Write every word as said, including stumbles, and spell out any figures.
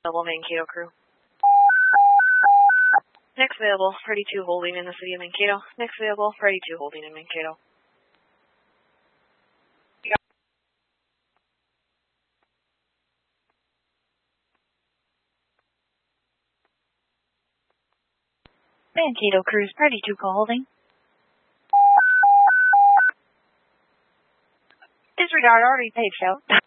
Available Mankato crew. Next available, ready two holding in the city of Mankato. Next available, ready two holding in Mankato. Mankato crews, ready two call holding. Disregard already paid show.